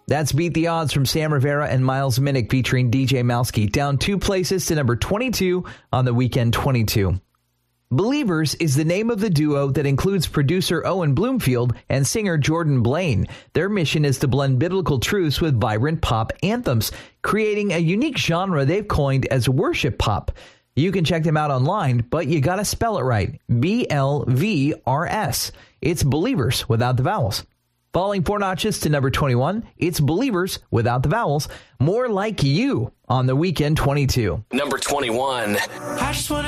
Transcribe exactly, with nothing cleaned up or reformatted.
That's Beat the Odds from Sam Rivera and Miles Minnick featuring D J Malski, down two places to number twenty-two on the Weekend twenty-two. Believers is the name of the duo that includes producer Owen Bloomfield and singer Jordan Blaine. Their mission is to blend biblical truths with vibrant pop anthems, creating a unique genre they've coined as worship pop. You can check them out online, but you gotta spell it right. B L V R S. It's Believers without the vowels. Falling four notches to number twenty-one, it's Believers without the vowels. More Like You on the Weekend twenty-two. Number twenty-one. I just want